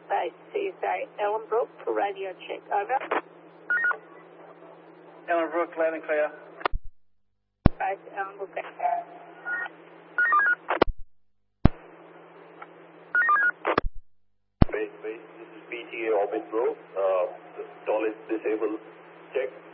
Base CSA, Ellenbrook for radio check. Over. Ellenbrook, loud and clear. Base Ellenbrook. Base, this is BTA Orbit Pro. The stall is disabled. Check.